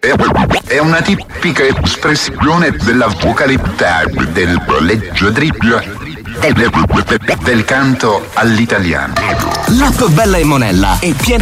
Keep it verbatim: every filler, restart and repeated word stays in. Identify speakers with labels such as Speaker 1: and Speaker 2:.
Speaker 1: è una tipica espressione della vocalità del leggiadribbio del, del canto all'italiano.
Speaker 2: L'app Bella e Monella è piena